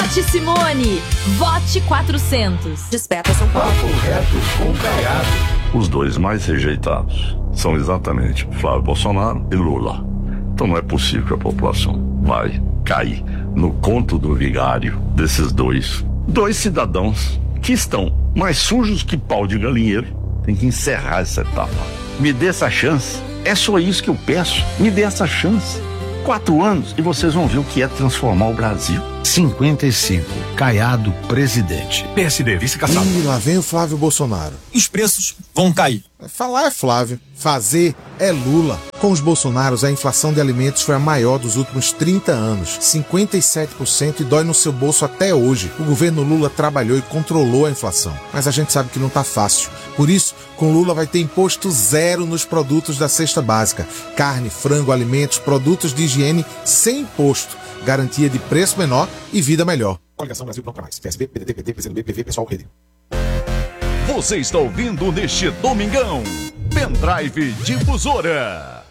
Vote Simone. Vote 400. Desperta São Paulo. Papo reto com Caiado. Os dois mais rejeitados são exatamente Flávio Bolsonaro e Lula. Então não é possível que a população vai cair no conto do vigário desses dois cidadãos que estão mais sujos que pau de galinheiro. Tem que encerrar essa etapa. Me dê essa chance. É só isso que eu peço. Me dê essa chance. 4 anos e vocês vão ver o que é transformar o Brasil. 55. Caiado, presidente. PSD, vice-caçado. E lá vem o Flávio Bolsonaro. Os preços vão cair. Falar é Flávio, fazer é Lula. Com os Bolsonaros, a inflação de alimentos foi a maior dos últimos 30 anos. 57% e dói no seu bolso até hoje. O governo Lula trabalhou e controlou a inflação. Mas a gente sabe que não tá fácil. Por isso, com Lula vai ter imposto zero nos produtos da cesta básica. Carne, frango, alimentos, produtos de higiene sem imposto. Garantia de preço menor e vida melhor. Coligação Brasil Pronto Mais. PSB, PDT, PT, PCdoB, PV, Pessoal, Rede. Você está ouvindo neste domingão Pendrive Difusora.